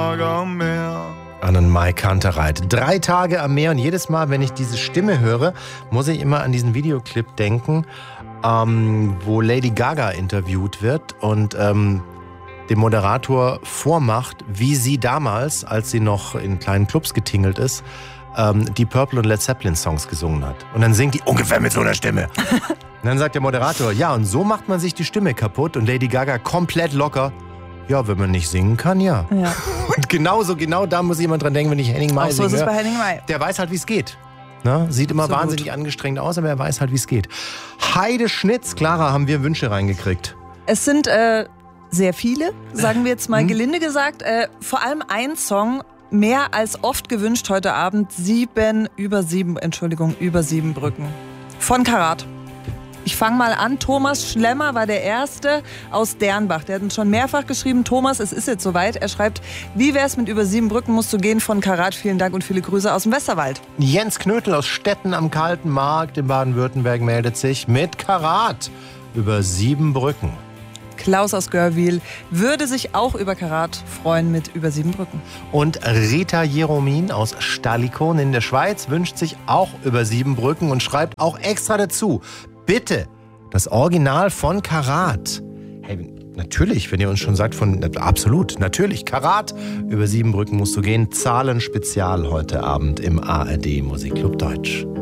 Tage am Meer. An Mike Kantereit. 3 Tage am Meer und jedes Mal, wenn ich diese Stimme höre, muss ich immer an diesen Videoclip denken, wo Lady Gaga interviewt wird und dem Moderator vormacht, wie sie damals, als sie noch in kleinen Clubs getingelt ist, die Purple und Led Zeppelin Songs gesungen hat. Und dann singt die ungefähr mit so einer Stimme. Und dann sagt der Moderator, ja, und so macht man sich die Stimme kaputt. Und Lady Gaga komplett locker. Ja, wenn man nicht singen kann, ja. Und genau da muss jemand dran denken, wenn ich Henning May singe. Auch so ist es bei Henning May. Der weiß halt, wie es geht. Ne? Sieht immer wahnsinnig angestrengt aus, aber er weiß halt, wie es geht. Heide Schnitz, Clara, haben wir Wünsche reingekriegt? Es sind sehr viele, sagen wir jetzt mal gelinde gesagt. Vor allem ein Song, mehr als oft gewünscht heute Abend. Über sieben Brücken. Von Karat. Ich fange mal an. Thomas Schlemmer war der Erste aus Dernbach. Der hat uns schon mehrfach geschrieben, Thomas, es ist jetzt soweit. Er schreibt, wie wär's mit über 7 Brücken musst du gehen von Karat. Vielen Dank und viele Grüße aus dem Westerwald. Jens Knötel aus Stetten am Kalten Markt in Baden-Württemberg meldet sich mit Karat über 7 Brücken. Klaus aus Görwil würde sich auch über Karat freuen mit über 7 Brücken. Und Rita Jeromin aus Stalikon in der Schweiz wünscht sich auch über 7 Brücken und schreibt auch extra dazu, bitte, das Original von Karat. Hey, natürlich, wenn ihr uns schon sagt, absolut, natürlich, Karat, über 7 Brücken musst du gehen. Zahlenspezial heute Abend im ARD Musikclub Deutsch.